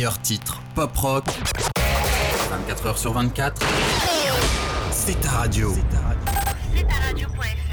meilleurs titres pop-rock, 24h sur 24, c'est ta radio. C'est ta radio.fr.